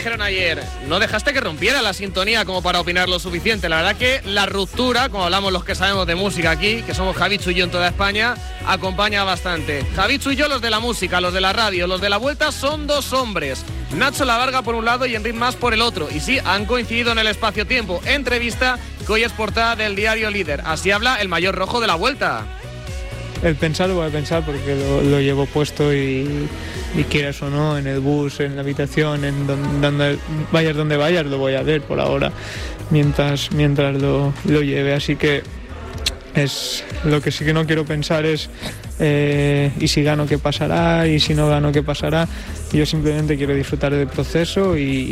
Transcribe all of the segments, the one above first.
dijeron ayer, no dejaste que rompiera la sintonía como para opinar lo suficiente. La verdad que la ruptura, como hablamos los que sabemos de música aquí, que somos Javichu y yo en toda España, acompaña bastante. Javichu y yo, los de la música, los de la radio, los de la vuelta, son dos hombres. Nacho Lavarga por un lado y Enric Mas por el otro. Y sí, han coincidido en el espacio-tiempo. Entrevista que hoy es portada del diario Líder. Así habla el mayor rojo de la vuelta. El pensar lo voy a pensar porque lo llevo puesto y quieras o no, en el bus, en la habitación, en donde vayas lo voy a ver por ahora, mientras lo lleve. Así que es lo que sí que no quiero pensar es y si gano qué pasará y si no gano qué pasará. Yo simplemente quiero disfrutar del proceso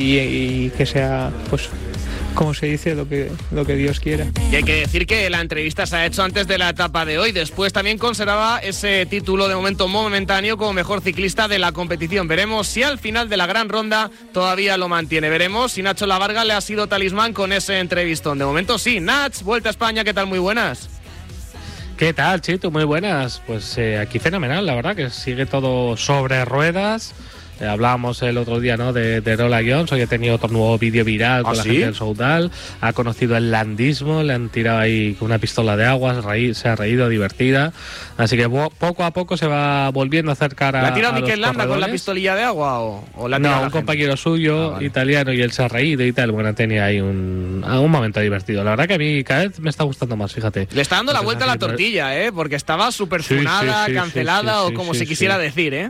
y que sea, pues, como se dice, lo que Dios quiera. Y hay que decir que la entrevista se ha hecho antes de la etapa de hoy. Después también conservaba ese título de momento momentáneo como mejor ciclista de la competición. Veremos si al final de la gran ronda todavía lo mantiene. Veremos si Nacho Lavarga le ha sido talismán con ese entrevistón. De momento sí. Nach, Vuelta a España, ¿qué tal? Muy buenas. ¿Qué tal, Chito? Muy buenas. Pues aquí fenomenal, la verdad, que sigue todo sobre ruedas. Hablábamos el otro día, ¿no?, de Lola Jones. Hoy ha tenido otro nuevo vídeo viral con la gente del Soudal. Ha conocido el landismo, le han tirado ahí con una pistola de agua, se ha reído, divertida. Así que poco a poco se va volviendo a acercar a ¿La ha tirado Mikel Landa con la pistolilla de agua o la ha tirado? No, un compañero suyo, italiano, y él se ha reído y tal. Bueno, tenía ahí un momento divertido. La verdad que a mí cada vez me está gustando más, fíjate. Le está dando la vuelta a la tortilla, porque estaba súper funada, cancelada o como se quisiera decir,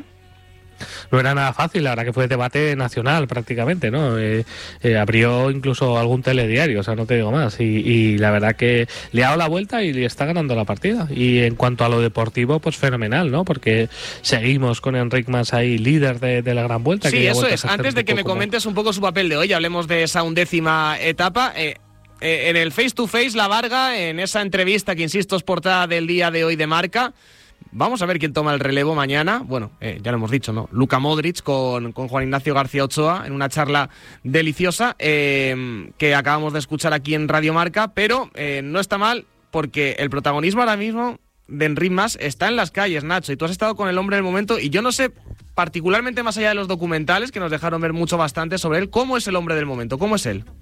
No era nada fácil, la verdad que fue debate nacional prácticamente, ¿no? Abrió incluso algún telediario, o sea, no te digo más. Y la verdad que le ha dado la vuelta y le está ganando la partida. Y en cuanto a lo deportivo, pues fenomenal, ¿no? Porque seguimos con Enric Mas ahí, líder de la gran vuelta. Sí, que eso es. Antes de que me comentes un poco su papel de hoy, hablemos de esa 11ª etapa. En el Face to Face, Lavarga, en esa entrevista que, insisto, es portada del día de hoy de Marca. Vamos a ver quién toma el relevo mañana. Bueno, ya lo hemos dicho, ¿no? Luka Modric con Juan Ignacio García Ochoa en una charla deliciosa que acabamos de escuchar aquí en Radio Marca, pero no está mal porque el protagonismo ahora mismo de Enric Mas está en las calles, Nacho, y tú has estado con el hombre del momento y yo no sé, particularmente más allá de los documentales que nos dejaron ver bastante sobre él, ¿cómo es el hombre del momento? ¿Cómo es él?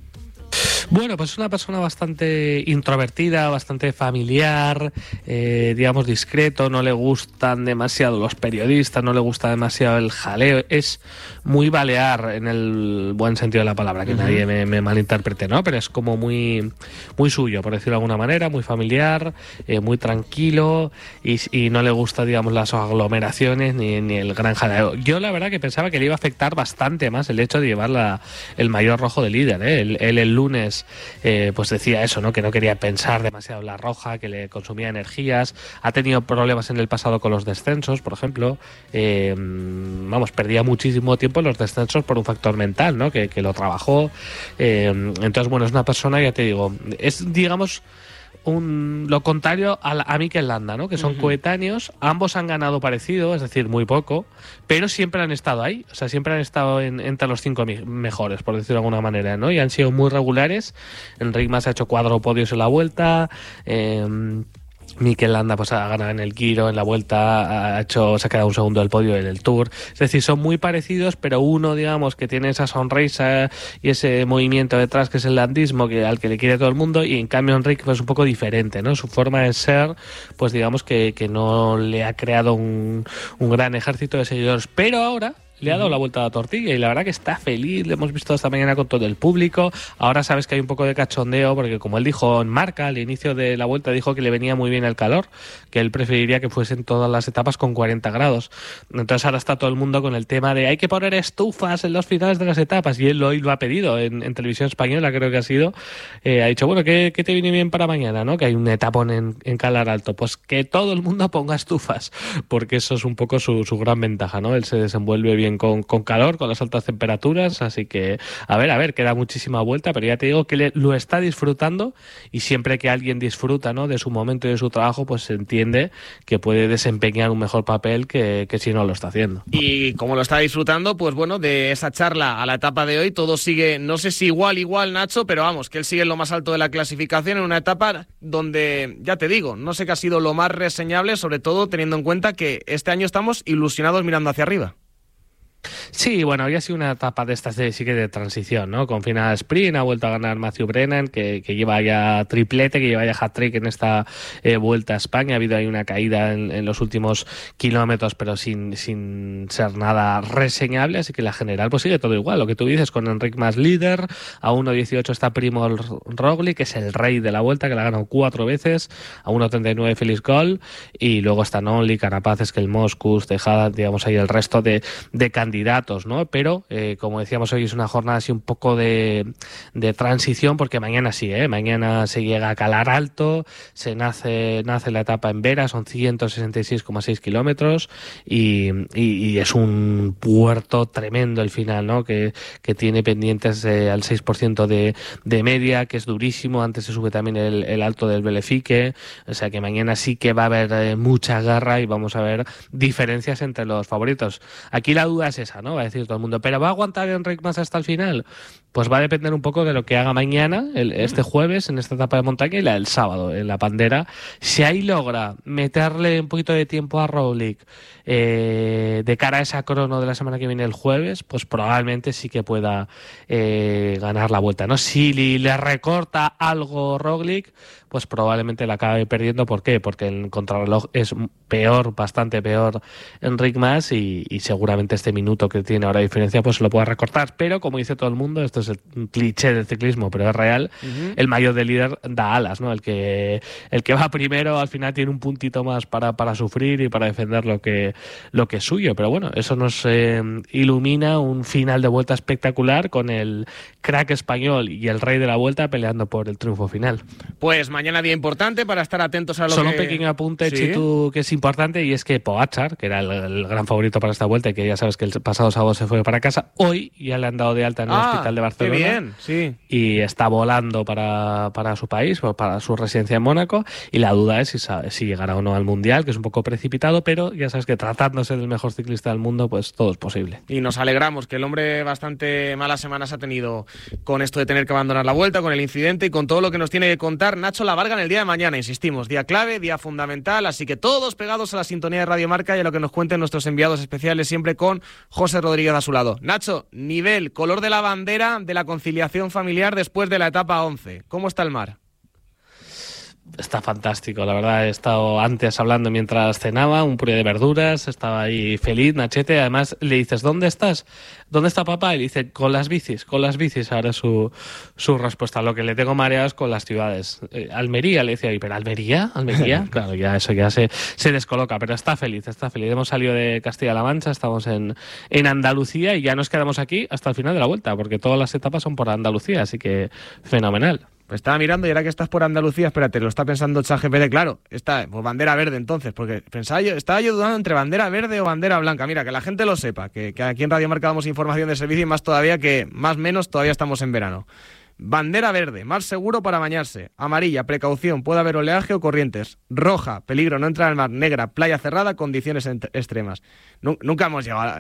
Bueno, pues es una persona bastante introvertida, bastante familiar, digamos discreto, no le gustan demasiado los periodistas, no le gusta demasiado el jaleo, es muy balear en el buen sentido de la palabra, que nadie me malinterprete, ¿no? Pero es como muy, muy suyo, por decirlo de alguna manera, muy familiar, muy tranquilo y no le gusta, digamos, las aglomeraciones ni el gran jaleo. Yo la verdad que pensaba que le iba a afectar bastante más el hecho de llevar el mayor rojo de líder, Él el lunes pues decía eso, ¿no? Que no quería pensar demasiado en la roja, que le consumía energías, ha tenido problemas en el pasado con los descensos, por ejemplo, perdía muchísimo tiempo en los descensos por un factor mental, ¿no? Que lo trabajó, entonces bueno, es una persona, ya te digo, es, digamos, lo contrario a Mikel Landa, ¿no? Que son coetáneos, ambos han ganado parecido, es decir, muy poco, pero siempre han estado ahí, o sea, siempre han estado entre los 5 mejores, por decirlo de alguna manera, ¿no? Y han sido muy regulares. Enric Mas ha hecho 4 podios en la vuelta, Mikel Landa pues ha ganado en el Giro, en la Vuelta se ha quedado un segundo del podio en el Tour. Es decir, son muy parecidos, pero uno, digamos, que tiene esa sonrisa y ese movimiento detrás que es el landismo al que le quiere todo el mundo, y en cambio Enric pues un poco diferente, ¿no? Su forma de ser, pues digamos que no le ha creado un gran ejército de seguidores, pero ahora le ha dado la vuelta a la tortilla y la verdad que está feliz. Le hemos visto esta mañana con todo el público. Ahora sabes que hay un poco de cachondeo porque, como él dijo en Marca al inicio de la vuelta, dijo que le venía muy bien el calor, que él preferiría que fuesen todas las etapas con 40 grados. Entonces ahora está todo el mundo con el tema de hay que poner estufas en los finales de las etapas, y él hoy lo ha pedido en televisión española, creo que ha sido. Ha dicho, bueno, ¿qué te viene bien para mañana, ¿no? Que hay un etapón en Calar Alto. Pues que todo el mundo ponga estufas, porque eso es un poco su gran ventaja, ¿no? Él se desenvuelve bien con calor, con las altas temperaturas, así que a ver, queda muchísima vuelta, pero ya te digo que lo está disfrutando, y siempre que alguien disfruta, ¿no?, de su momento y de su trabajo, pues se entiende que puede desempeñar un mejor papel que si no lo está haciendo. Y como lo está disfrutando, pues bueno, de esa charla a la etapa de hoy, todo sigue, no sé si igual, Nacho, pero vamos, que él sigue en lo más alto de la clasificación, en una etapa donde, ya te digo, no sé qué ha sido lo más reseñable, sobre todo teniendo en cuenta que este año estamos ilusionados mirando hacia arriba. Sí, bueno, había sido una etapa de estas sí que de transición, ¿no? Con final sprint, ha vuelto a ganar Matthew Brennan, que lleva ya triplete, que lleva ya hat-trick en esta Vuelta a España. Ha habido ahí una caída en los últimos kilómetros, pero sin ser nada reseñable, así que la general pues sigue todo igual. Lo que tú dices, con Enric Mas líder, a 1.18 está Primo Roglic, que es el rey de la Vuelta, que la ha ganado 4 veces, a 1.39 Felix Gol, y luego están Only, Carapaz, Esquel-Moscus, Tejada, digamos ahí el resto de candidatos, ¿no? Pero, como decíamos, hoy es una jornada así un poco de transición, porque mañana sí, mañana se llega a Calar Alto, se nace la etapa en Vera, son 166,6 kilómetros y es un puerto tremendo el final, ¿no? Que tiene pendientes al 6% de media, que es durísimo. Antes se sube también el Alto del Belefique, o sea que mañana sí que va a haber mucha garra y vamos a ver diferencias entre los favoritos. Aquí la duda es esa, ¿no? Va a decir todo el mundo, ¿pero va a aguantar Enric Mas hasta el final? Pues va a depender un poco de lo que haga mañana, este jueves, en esta etapa de montaña, y la del sábado, en la Pandera. Si ahí logra meterle un poquito de tiempo a Roglic de cara a esa crono de la semana que viene el jueves, pues probablemente sí que pueda ganar la Vuelta, ¿no? Si le recorta algo Roglic, pues probablemente la acabe perdiendo. ¿Por qué? Porque el contrarreloj es peor, bastante peor Enric Mas, y seguramente este minuto que tiene ahora de diferencia pues lo pueda recortar. Pero como dice todo el mundo, esto es el cliché del ciclismo, pero es real, el maillot de líder da alas, ¿no? El que va primero al final tiene un puntito más para sufrir y para defender lo que es suyo. Pero bueno, eso nos ilumina un final de Vuelta espectacular, con el crack español y el rey de la Vuelta peleando por el triunfo final. Pues mañana día importante para estar atentos a lo Solo un pequeño apunte, ¿sí? Chitu, que es importante, y es que Pogačar, que era el gran favorito para esta Vuelta y que ya sabes que el pasado sábado se fue para casa, hoy ya le han dado de alta en el hospital de Barcelona. Qué bien, sí. Y está volando para su país, para su residencia en Mónaco, y la duda es si llegará o no al Mundial, que es un poco precipitado, pero ya sabes que tratándose del mejor ciclista del mundo, pues todo es posible. Y nos alegramos, que el hombre bastante malas semanas ha tenido con esto de tener que abandonar la Vuelta, con el incidente y con todo lo que nos tiene que contar Nacho Lavarga en el día de mañana. Insistimos, día clave, día fundamental, así que todos pegados a la sintonía de Radio Marca y a lo que nos cuenten nuestros enviados especiales, siempre con José Rodríguez a su lado. Nacho, nivel, color de la bandera de la conciliación familiar después de la etapa 11. ¿Cómo está el mar? Está fantástico, la verdad. He estado antes hablando mientras cenaba, un puré de verduras, estaba ahí feliz, Nachete. Además le dices, ¿dónde estás? ¿Dónde está papá? Y le dice, con las bicis. Ahora su respuesta. Lo que le tengo mareados con las ciudades. Almería, le decía, ¿pero Almería? Claro, ya eso ya se descoloca, pero está feliz. Hemos salido de Castilla-La Mancha, estamos en Andalucía, y ya nos quedamos aquí hasta el final de la Vuelta, porque todas las etapas son por Andalucía, así que fenomenal. Pues estaba mirando, y ahora que estás por Andalucía, espérate, lo está pensando ChatGPT, claro, está pues bandera verde entonces, porque estaba yo dudando entre bandera verde o bandera blanca. Mira, que la gente lo sepa, que aquí en Radio Marca damos información de servicio, y más todavía que más o menos todavía estamos en verano. Bandera verde, más seguro para bañarse. Amarilla, precaución, puede haber oleaje o corrientes. Roja, peligro, no entrar al mar. Negra, playa cerrada, condiciones extremas. Nunca hemos llegado